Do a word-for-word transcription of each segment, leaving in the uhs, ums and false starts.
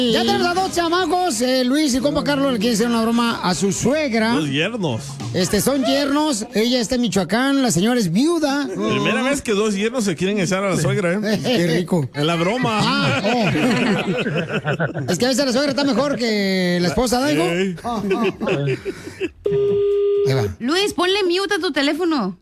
Ya tenemos a dos chamacos, eh, Luis y compa Carlos le quieren hacer una broma a su suegra. Dos yernos. Este, son yernos, ella está en Michoacán, la señora es viuda. Primera vez que dos yernos se quieren echar a la suegra, ¿eh? Qué rico. En la broma. Ah, oh. Es que a veces la suegra está mejor que la esposa, ¿daigo? Sí. Oh, oh, oh. Ahí va. Luis, ponle mute a tu teléfono.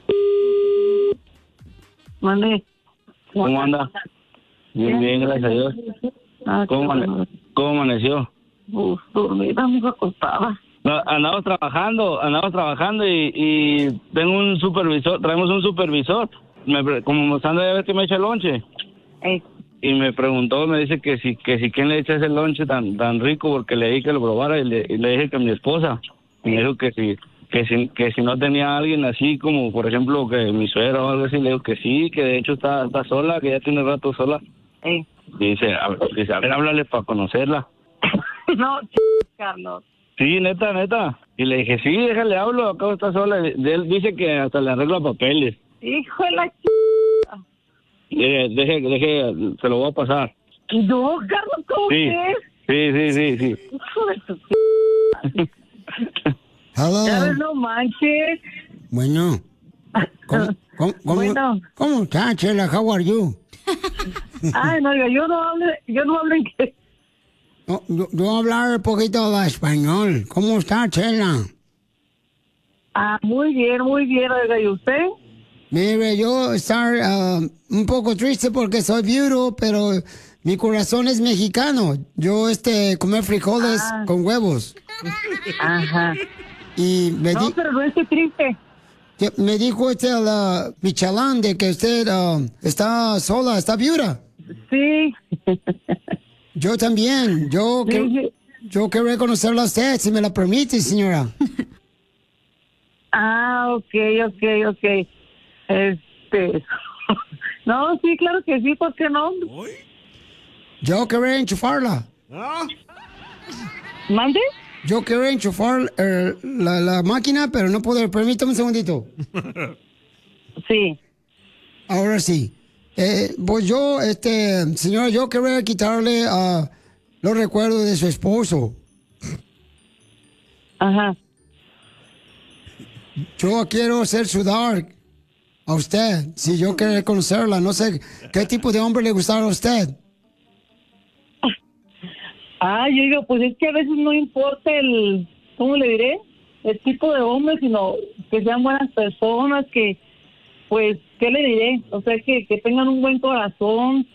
Mande. ¿Cómo anda? Bien, bien, gracias a Dios. Ah, ¿Cómo, qué amane- bueno. ¿Cómo amaneció? Uf, dormida, me acostada. No, andamos trabajando, andamos trabajando y, y tengo un supervisor, traemos un supervisor. Me, pre- como estando ya ves que me echa el lonche. Ey. Y me preguntó, me dice que si que si quién le echa ese lonche tan tan rico porque le dije que lo probara y le, y le dije que mi esposa. Y me dijo que si que si que si no tenía alguien así como por ejemplo que mi suegra o algo así, le digo que sí, que de hecho está está sola, que ya tiene rato sola. Ey. Y dice, a, dice, a ver, háblale para conocerla. No, ch... Carlos. Sí, neta, neta. Y le dije, sí, déjale, hablo, acabo de estar sola. Y él dice que hasta le arregla papeles. Hijo de la ch... Deje, deje, deje, se lo voy a pasar. No, Carlos, ¿cómo Sí, que es? sí, sí, sí, sí. Hijo de tu ch... Hello. Ya ves, no manches. Bueno. ¿Cómo, cómo, cómo, Bueno. ¿Cómo está, Chela? How are you? Ay, no, yo, yo no hablo, yo no hablo inglés. No, yo, yo hablar un poquito de español. ¿Cómo está, Chela? Ah, muy bien, muy bien, oiga, ¿y usted? Mire, yo estar ah, un poco triste porque soy viudo, pero mi corazón es mexicano. Yo, este, comer frijoles Ah. con huevos. Ajá. Y me, No, di- pero no estoy triste. que- me dijo este, la Michalán, de que usted ah, está sola, está viuda. Sí. Yo también. Yo, que, Sí. yo quiero conocerla a usted, si me la permite, señora. Ah, ok, ok, ok. Este... No, sí, claro que sí, ¿por qué no? Yo quiero enchufarla. ¿Ah? ¿Mande? Yo quiero enchufar eh, la, la máquina, pero no puedo. Permítame un segundito. Sí. Ahora sí. Eh, pues yo, este, señora, yo quería quitarle ah, los recuerdos de su esposo. Ajá. Yo quiero hacer sudar a usted. Si yo quiero conocerla, no sé qué tipo de hombre le gustara a usted. Ah, yo digo, pues es que a veces no importa el, ¿cómo le diré? El tipo de hombre, sino que sean buenas personas, que, pues, ¿qué le diré? O sea, que, que tengan un buen corazón.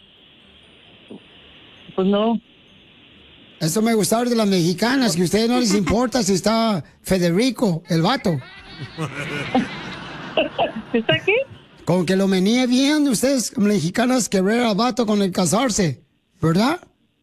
Pues no. Eso me gustaba de las mexicanas, que a ustedes no les importa si está Federico, el vato. ¿Está aquí? Con que lo menee bien, ustedes mexicanas querer al vato con el casarse, ¿verdad?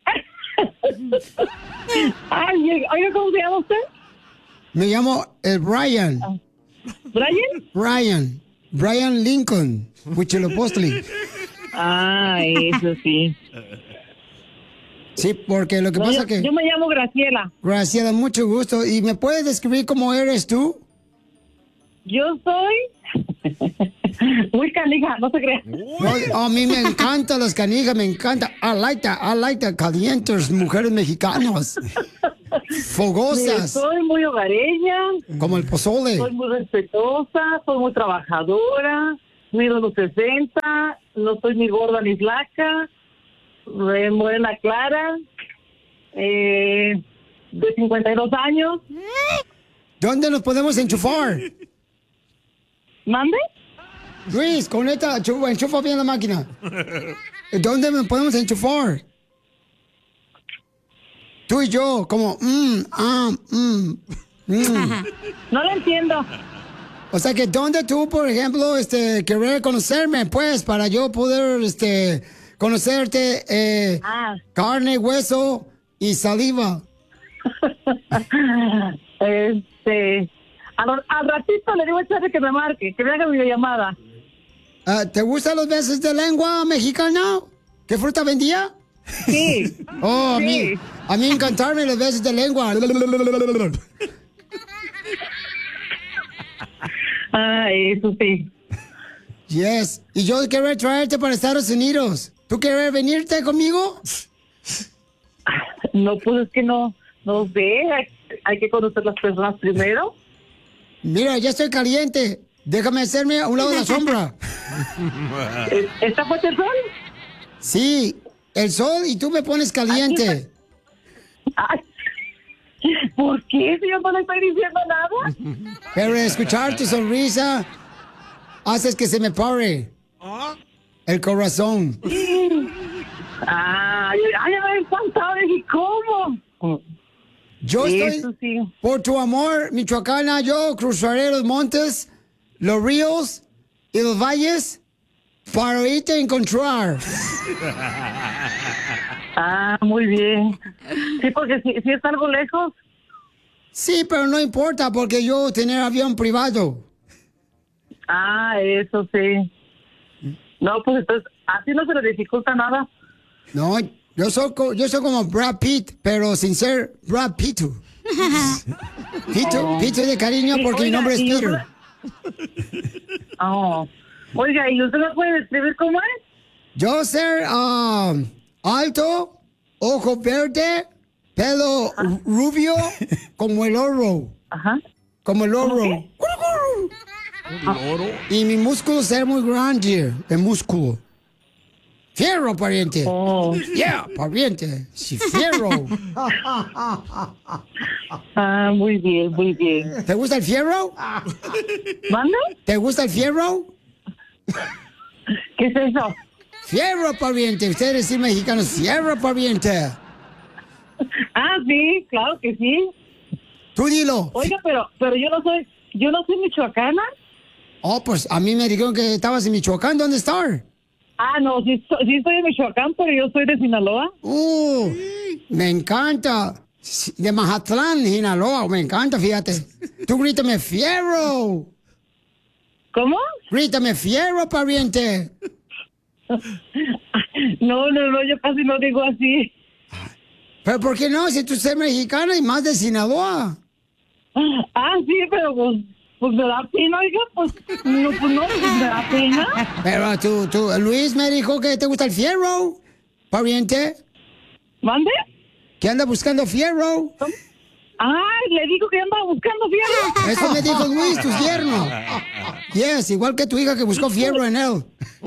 Ay, oiga, ¿cómo se llama usted? Me llamo el Brian. ¿Brian? Brian. Brian Lincoln, Huitzilopochtli. Ah, eso sí. Sí, porque lo que No, pasa yo, que... yo me llamo Graciela. Graciela, mucho gusto. ¿Y me puedes describir cómo eres tú? Yo soy muy canija, no se crea. No, a mí me encantan las canijas, me encanta. I like that, I like that. Calientes, mujeres mexicanas. Mire, Fogosas, soy muy hogareña, como el pozole. soy muy respetuosa, soy muy trabajadora, mido los sesenta, no soy ni gorda ni flaca, eh, morena clara, eh, de cincuenta y dos años. ¿Dónde nos podemos enchufar? ¿Mande? Luis, conecta, enchufa, enchufa bien la máquina. ¿Dónde me podemos enchufar? Tú y yo, como, mmm, ah, mmm, mmm. No lo entiendo. O sea que, ¿dónde tú, por ejemplo, este, querer conocerme, pues, para yo poder, este, conocerte, eh, Ah. carne, hueso y saliva? Este, al, al ratito le digo a Charlie que me marque, que me haga videollamada. Ah, ¿te gustan los besos de lengua mexicana? ¿Qué fruta vendía? Sí. Oh, a mí, Sí. a mí encantarme los besos de lengua. Ah, eso sí. Yes. Y yo quiero traerte para Estados Unidos. ¿Tú quieres venirte conmigo? No, pues es que no, no sé, hay, hay que conocer las personas primero. Mira, ya estoy caliente. Déjame hacerme a un lado de la sombra. ¿Está fuerte el sol? Sí, el sol y tú me pones caliente. Ay, ¿por qué, si yo no le estoy diciendo nada? Pero escuchar tu sonrisa haces que se me pare el corazón. Ay, ay, me he espantado. Dije, ¿cómo? Yo estoy, Eso sí. por tu amor, Michoacana, yo cruzaré los montes, los ríos y los valles para irte a encontrar. Ah, muy bien. Sí, porque si, si es algo lejos. Sí, pero no importa porque yo tener avión privado. Ah, eso sí. No, pues entonces, así no se le dificulta nada. No, yo soy, co- yo soy como Brad Pitt, pero sin ser Brad Pitt. Pito, Pito de cariño porque mi Oiga, nombre es y Peter. usted- Oh. Oiga, ¿y usted me puede describir cómo es? Yo ser ah, alto, ojo verde, pelo ru- rubio, como el oro. Ajá. Como el oro. Loro. Y mi músculo ser muy grande, el músculo. Fierro, pariente. Oh. Yeah, pariente. Sí, fierro. Ah, muy bien, muy bien. ¿Te gusta el fierro? ¿Manda? ¿Te gusta el fierro? ¿Qué es eso? Fierro, pariente. Ustedes decir mexicanos, fierro, pariente. Ah, sí, claro que sí. Tú dilo. Oiga, pero, pero yo no soy, yo no soy michoacana. Oh, pues a mí me dijeron que estabas en Michoacán. ¿Dónde estás? Ah, no, sí, so- sí estoy en Michoacán, pero yo soy de Sinaloa. Uh, me encanta. De Mazatlán, Sinaloa. Me encanta, fíjate. Tú grítame fierro. ¿Cómo? Grítame fierro, pariente. No, no, no, yo casi no digo así. Pero ¿por qué no? Si tú eres mexicana y más de Sinaloa. Ah, sí, pero pues, pues me da pena, oiga, pues, no, pues no, pues me da pena. Pero tú, tú, Luis me dijo que te gusta el fierro, pariente. ¿Mande? Que anda buscando fierro. Ay, le digo que andaba buscando fierro. Eso me dijo Luis, tu yerno. Yes, igual que tu hija que buscó fierro en él.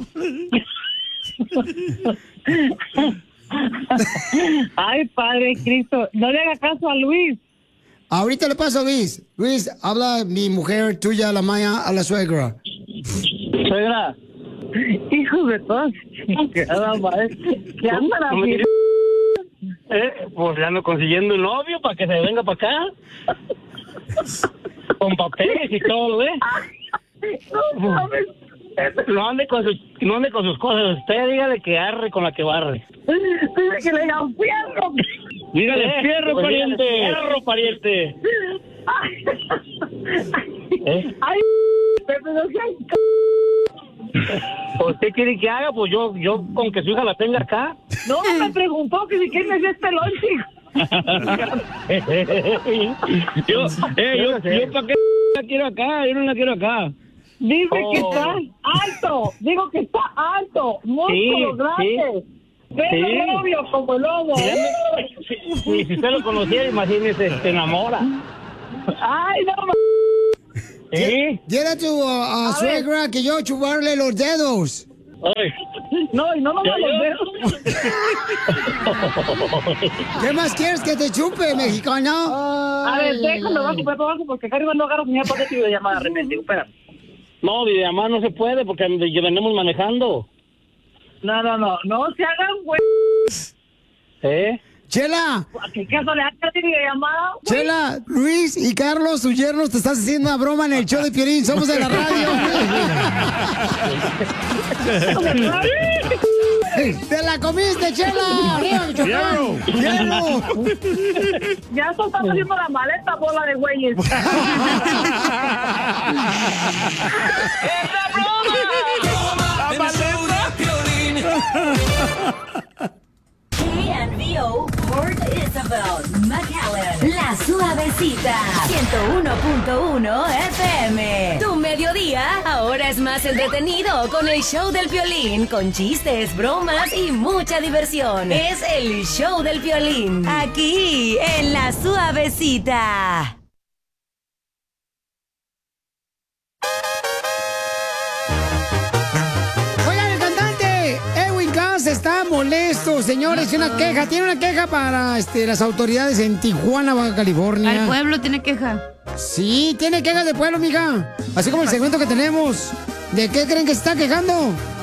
Ay, Padre Cristo, no le haga caso a Luis. Ahorita le paso a Luis. Luis, habla mi mujer tuya, la Maya, a la suegra. Suegra. Hijos de todas. ¿Qué ¿Qué andan ¿No me así? Eh, pues le ando consiguiendo un novio para que se venga para acá. Con papeles y todo, ¿eh? No mames. No ande con sus, no ande con sus cosas. Usted dígale que arre con la que barre. Dice que le digan fierro. Dígale Eh, fierro, pues pariente. dígale Fierro, pariente. Ay, ¿Eh? ay, pero no sean ¿Usted quiere que haga? Pues yo, yo con que su hija la tenga acá. No, me preguntó que si quién me dio este lonche. yo, eh, yo, yo para qué la quiero acá, yo no la quiero acá. Dice Oh. que está alto, digo que está alto, músculo Sí, grande, pelo sí. rubio como el lobo. Si, si, si usted lo conociera, imagínese, se enamora. Ay, no, ma- ¿Sí? Dile a tu a, a suegra que yo chuparle los dedos. Ay. no, y no nos ¿Ya los yo? dedos. ¿Qué más quieres que te chupe, mexicana? A ver, déjalo bajo, pero bajo, porque acá arriba no agarro señal para que te llamada de repente. Espera. No, videollamada no se puede porque ya venimos manejando. No, no, no, no se hagan, güey. ¿Eh? Chela, ¿A qué caso le hagas videollamada? Chela, Luis y Carlos, tus yernos, te estás haciendo una broma en el show de Piolín. Somos de la radio. ¡Te la comiste, Chela! ¡Arriba, Michoacán! ¡Fierro! Ya esto estamos haciendo la maleta, bola de güeyes. K N V O Port Isabel, McAllen, La La Suavecita, ciento uno punto uno F M. Tu mediodía ahora es más entretenido con el show del Piolín, con chistes, bromas y mucha diversión. Es el show del Piolín, aquí en La Suavecita. Está molesto, señores, una queja, tiene una queja para este, las autoridades en Tijuana, Baja California. El pueblo tiene queja. Sí, tiene quejas de pueblo, mija. Así como el segmento que tenemos. ¿De qué creen que se está quejando?